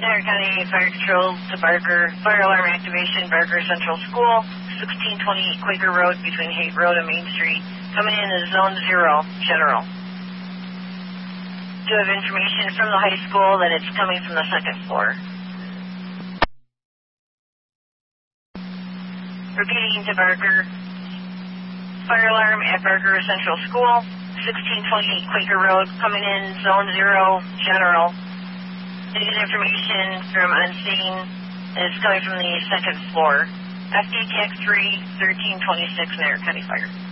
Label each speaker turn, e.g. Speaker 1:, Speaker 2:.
Speaker 1: Center County Fire Control to Barker. Fire alarm activation, Barker Central School, 1628 Quaker Road between Haight Road and Main Street. Coming in is Zone 0, General. Do have information from the high school that it's coming from the second floor. Repeating to Barker. Fire alarm at Barker Central School, 1628 Quaker Road, coming in Zone 0, General. Get information from unseen, and it's coming from the second floor. FD Tech 3, 1326, Merritt County Fire.